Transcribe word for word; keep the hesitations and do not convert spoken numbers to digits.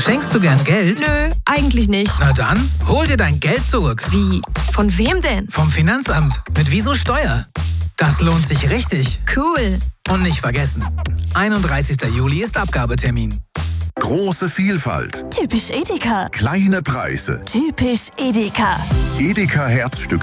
Schenkst du gern Geld? Nö, eigentlich nicht. Na dann, hol dir dein Geld zurück. Wie? Von wem denn? Vom Finanzamt. Mit Wieso Steuer. Das lohnt sich richtig. Cool. Und nicht vergessen, einunddreißigster Juli ist Abgabetermin. Große Vielfalt. Typisch Edeka. Kleine Preise. Typisch Edeka. Edeka Herzstück